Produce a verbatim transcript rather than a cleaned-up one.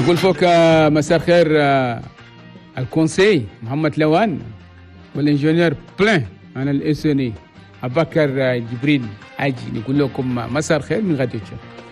نقول فوق مساء الخير الكونسي محمد لوان والانجنيور بلان انا الاسوني ابكر جبريل عاجي نقول لكم مساء الخير من غاديوتشا.